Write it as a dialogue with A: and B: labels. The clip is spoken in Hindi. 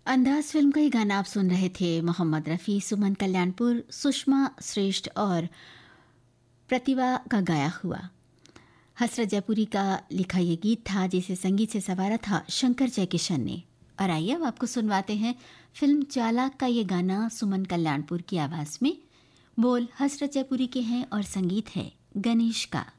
A: अंदाज फिल्म का ये गाना आप सुन रहे थे। मोहम्मद रफ़ी, सुमन कल्याणपुर, सुषमा श्रेष्ठ और प्रतिभा का गाया हुआ। हसरत जयपुरी का लिखा ये गीत था जिसे संगीत से संवारा था शंकर जयकिशन ने। और आइए अब आपको सुनवाते हैं फिल्म चालाक का ये गाना सुमन कल्याणपुर की आवाज़ में। बोल हसरत जयपुरी के हैं और संगीत है गणेश का।